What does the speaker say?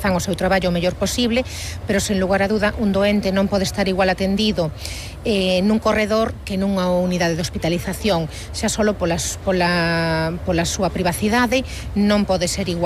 fan o seu traballo o mellor posible, pero sen lugar a duda un doente non pode estar igual atendido nun corredor que nunha unidade de hospitalización, xa solo pola súa privacidade non pode ser igual.